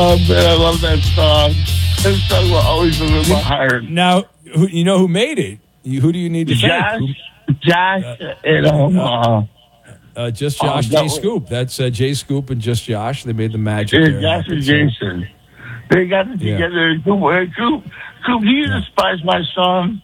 Oh, man, I love that song. That song will always live in my heart. Now, you know who made it? Who do you need to thank? Josh, Just Josh, Jay Scoop. That's Jay Scoop and Just Josh. They made the magic there. Josh and Jason. They got it together. Coop, do you despise my song?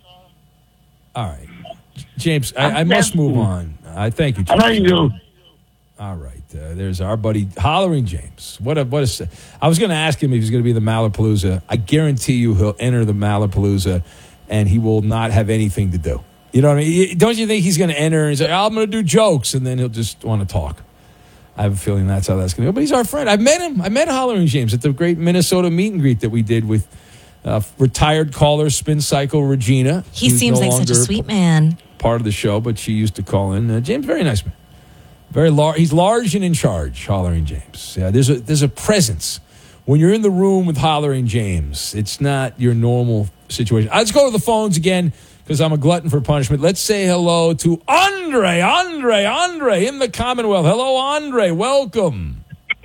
All right. James, I must move on. I thank you, James. I know you do. All right. There's our buddy Hollering James. I was going to ask him if he's going to be the Malapalooza. I guarantee you he'll enter the Malapalooza and he will not have anything to do. You know what I mean? Don't you think he's going to enter and say, I'm going to do jokes, and then he'll just want to talk? I have a feeling that's how that's going to go. But he's our friend. I met him. I met Hollering James at the great Minnesota meet and greet that we did with retired caller Spin Cycle Regina. He seems like such a sweet man. Part of the show, but she used to call in. James, very nice man. Very large. He's large and in charge, Hollering James. Yeah, there's a presence. When you're in the room with Hollering James, it's not your normal situation. Let's go to the phones again because I'm a glutton for punishment. Let's say hello to Andre in the Commonwealth. Hello, Andre. Welcome.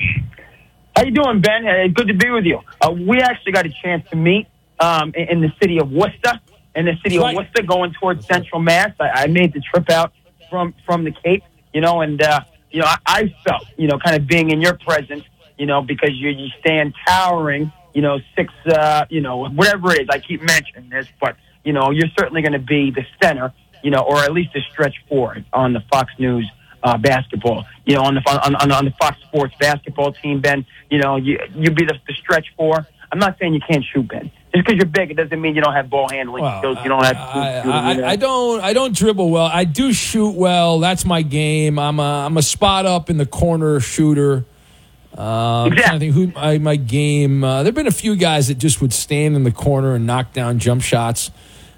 How you doing, Ben? Good to be with you. We actually got a chance to meet in the city of Worcester. Worcester, going towards Central Mass. I made the trip out from the Cape, and I felt, kind of being in your presence, because you stand towering, 6, whatever it is. I keep mentioning this, but you're certainly going to be the center, or at least a stretch forward on the Fox News basketball, on the Fox Sports basketball team, Ben. You be the stretch four. I'm not saying you can't shoot, Ben. Just because you're big, it doesn't mean you don't have ball handling skills. You don't have. I don't dribble well. I do shoot well. That's my game. I'm a spot up in the corner shooter. Exactly. I'm trying to think my game. There've been a few guys that just would stand in the corner and knock down jump shots.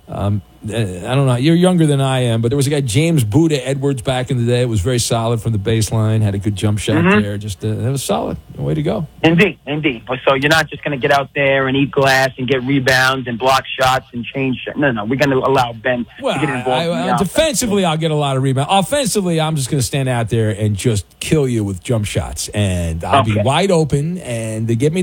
I don't know. You're younger than I am, but there was a guy, James Buddha Edwards, back in the day. It was very solid from the baseline. Had a good jump shot there. Just that was solid. Way to go. Indeed. So you're not just going to get out there and eat glass and get rebounds and block shots and change shots. No. We're going to allow Ben to get involved. Defensively, I'll get a lot of rebounds. Offensively, I'm just going to stand out there and just kill you with jump shots, and I'll be wide open and they get me